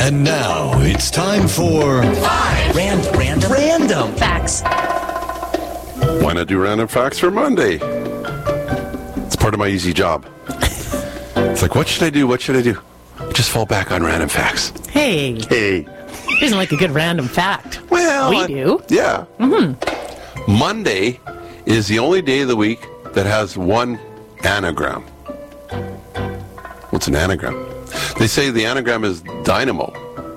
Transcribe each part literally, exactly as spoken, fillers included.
And now it's time for Five random, random, random facts. Why not do random facts for Monday? It's part of my easy job. It's like, what should I do? What should I do? Just fall back on random facts. Hey, Hey. who doesn't like a good random fact? Well, we I- do. Yeah. Mm-hmm. Monday is the only day of the week that has one anagram. What's an anagram? They say the anagram is dynamo.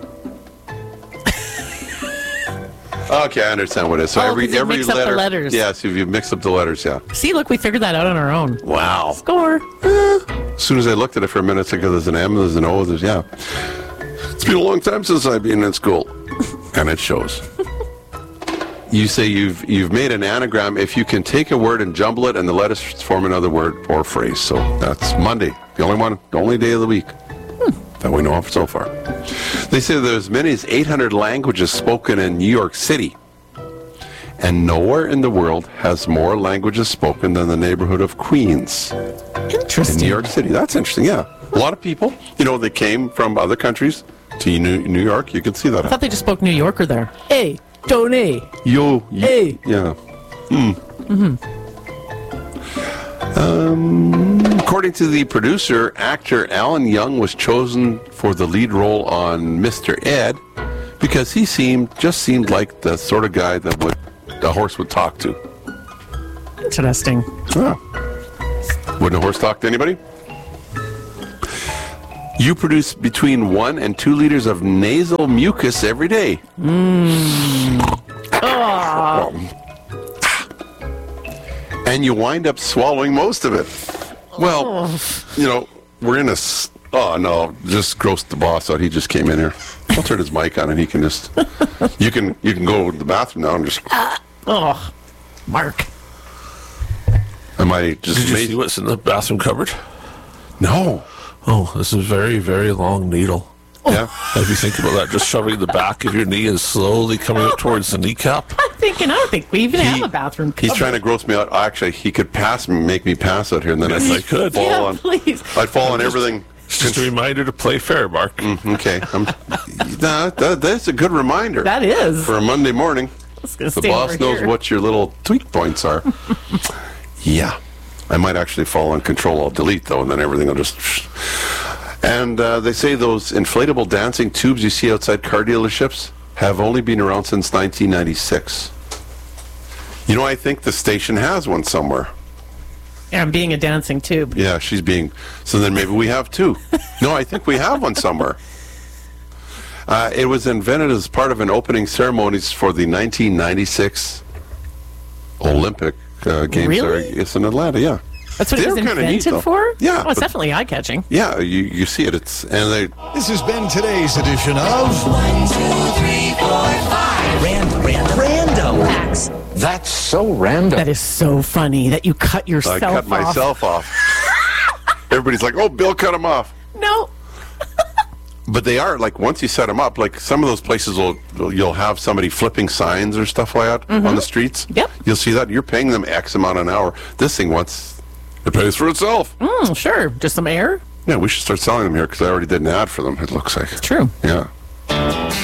Okay, I understand what it is. So Oh, every 'cause you every mix up the letter. letters. Yeah, so if you mix up the letters, yeah. See, look, we figured that out on our own. Wow. Score. As soon as I looked at it for a minute, it's like, oh, there's an M, there's an O, there's, yeah. It's been a long time since I've been in school. And it shows. You say you've you've made an anagram if you can take a word and jumble it and the letters form another word or phrase. So that's Monday, the only one, the only day of the week that we know of so far. They say there's as many as eight hundred languages spoken in New York City. And nowhere in the world has more languages spoken than the neighborhood of Queens in Interesting. New York City. That's interesting, yeah. A lot of people, you know, they came from other countries to New, New York. You can see that. I thought they just spoke New Yorker there. Hey, Tony. Yo, Hey. yeah. Hmm. Mm-hmm. Um, according to the producer, actor Alan Young was chosen for the lead role on Mister Ed because he seemed just seemed like the sort of guy that would a horse would talk to. Interesting. Ah. Wouldn't a horse talk to anybody? You produce between one and two liters of nasal mucus every day. And you wind up swallowing most of it. Well, you know, we're in a... s- Oh, no, just grossed the boss out. He just came in here. I'll turn his mic on and he can just... You can you can go to the bathroom now and just... Oh, Mark. Am I just... Did you made- see what's in the bathroom cupboard? No. Oh, this is a very, very long needle. Yeah. If you think about that, just shoving the back of your knee and slowly coming up towards the kneecap. I'm thinking, I don't think we even He- have a bathroom cover. He's trying to gross me out. Actually, he could pass me, make me pass out here, and then I'd Yes, I like could. fall Yeah, on. please. I'd fall on everything. It's just a reminder to play fair, Mark. Mm, okay, I'm, nah, that, that's a good reminder That is. for a Monday morning. Let's go The stay boss over knows here. what your little tweak points are. Yeah, I might actually fall on Control Alt Delete though, and then everything will just. And uh, they say those inflatable dancing tubes you see outside car dealerships have only been around since nineteen ninety-six. You know, I think the station has one somewhere. Yeah, I'm being a dancing tube. Yeah, she's being... So then maybe we have two. No, I think we have one somewhere. Uh, it was invented as part of an opening ceremonies for the nineteen ninety-six Olympic uh, Games. Really? There. It's in Atlanta, yeah. That's what it They're was kinda neat, invented though. for? Yeah, Oh, it's but- definitely eye-catching. Yeah, you, you see it. It's and they... This has been today's edition of One, two, three, four, five. Random, random, random facts. That's so random. That is so funny that you cut yourself I cut off. myself off. Everybody's like, oh, Bill cut him off. No. But they are, like, once you set them up, like, some of those places will, you'll have somebody flipping signs or stuff like that on the streets. Yep. You'll see that. You're paying them X amount an hour. This thing, once, it pays for itself. Mm, sure. Just some air. Yeah, we should start selling them here because I already did an ad for them, it looks like. True. Yeah.